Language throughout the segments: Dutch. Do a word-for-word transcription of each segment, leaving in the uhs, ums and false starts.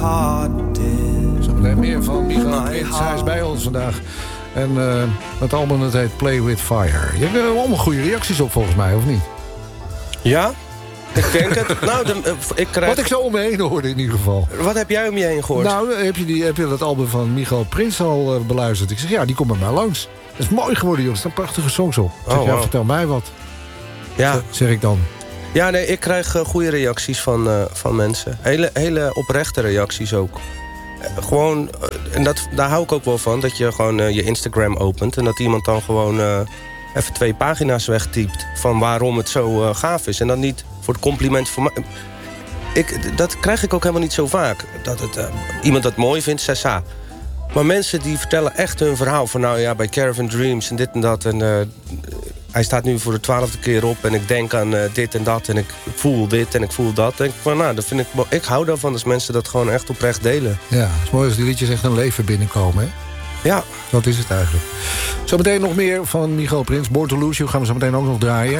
Zometeen meer van Michael Prins. Hij is bij ons vandaag. En uh, het album dat heet Play With Fire. Je hebt er allemaal goede reacties op volgens mij, of niet? Ja, ik denk het. Nou, de, uh, ik krijg... Wat ik zo om me heen hoorde in ieder geval. Wat heb jij om je heen gehoord? Nou, heb je, die, heb je dat album van Michael Prins al uh, beluisterd? Ik zeg, ja, die komt bij mij langs. Dat is mooi geworden, jongens. Er staan prachtige songs op. Ik zeg, oh, ja, wow. vertel mij wat. Ja. Zeg ik dan. Ja, nee, ik krijg uh, goede reacties van, uh, van mensen. Hele, hele oprechte reacties ook. Uh, gewoon, uh, en dat, daar hou ik ook wel van, dat je gewoon uh, je Instagram opent... en dat iemand dan gewoon uh, even twee pagina's wegtypt... van waarom het zo uh, gaaf is. En dan niet voor het compliment voor mij. Ik, dat krijg ik ook helemaal niet zo vaak. Dat het, uh, iemand dat mooi vindt, sessa. Maar mensen die vertellen echt hun verhaal... van nou ja, bij Caravan Dreams en dit en dat... en uh, hij staat nu voor de twaalfde keer op... en ik denk aan uh, dit en dat en ik voel dit en ik voel dat. Denk ik van, nou, dat vind ik, ik hou daarvan als mensen dat gewoon echt oprecht delen. Ja, het is mooi als die liedjes echt een leven binnenkomen, hè? Ja. Dat is het eigenlijk. Zometeen nog meer van Michael Prins. Born to Lose You gaan we zo meteen ook nog draaien.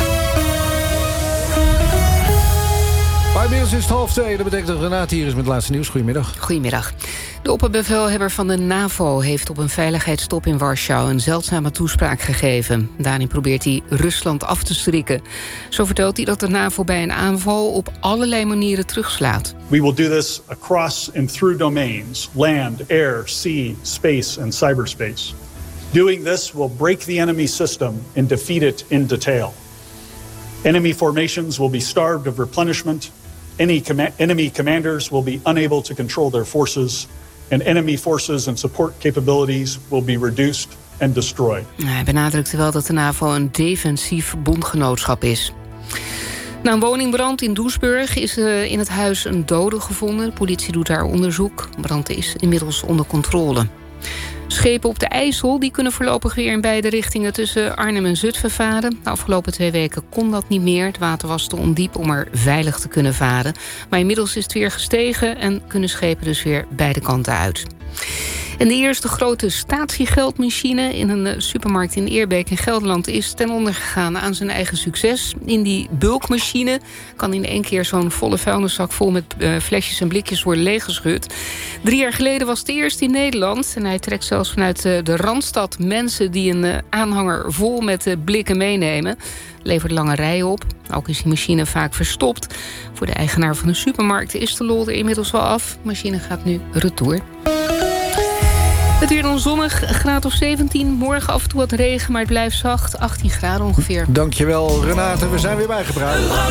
Maar inmiddels is het half twee. Dat betekent dat Renate hier is met het laatste nieuws. Goedemiddag. Goedemiddag. De opperbevelhebber van de NAVO heeft op een veiligheidstop in Warschau een zeldzame toespraak gegeven. Daarin probeert hij Rusland af te schrikken. Zo vertelt hij dat de NAVO bij een aanval op allerlei manieren terugslaat. We will do this across and through domains: land, air, sea, space and cyberspace. Doing this will break the enemy system and defeat it in detail. Enemy formations will be starved of replenishment. Any com- enemy commanders will be unable to control their forces. And enemy forces and support capabilities will be reduced and destroyed. Hij benadrukte wel dat de NAVO een defensief bondgenootschap is. Na een woningbrand in Doesburg is uh, in het huis een dode gevonden. De politie doet daar onderzoek. De brand is inmiddels onder controle. Schepen op de IJssel die kunnen voorlopig weer in beide richtingen tussen Arnhem en Zutphen varen. De afgelopen twee weken kon dat niet meer. Het water was te ondiep om er veilig te kunnen varen. Maar inmiddels is het weer gestegen en kunnen schepen dus weer beide kanten uit. En de eerste grote statiegeldmachine in een supermarkt in Eerbeek in Gelderland is ten onder gegaan aan zijn eigen succes. In die bulkmachine kan in één keer zo'n volle vuilniszak vol met uh, flesjes en blikjes worden leeggeschud. Drie jaar geleden was het eerst in Nederland. En hij trekt zelfs vanuit uh, de Randstad mensen die een uh, aanhanger vol met uh, blikken meenemen. Levert lange rijen op. Ook is die machine vaak verstopt. Voor de eigenaar van de supermarkt is de lol er inmiddels wel af. De machine gaat nu retour. Het weer dan zonnig, graad of zeventien. Morgen af en toe wat regen, maar het blijft zacht. achttien graden ongeveer. Dankjewel, Renate. We zijn weer bijgepraat.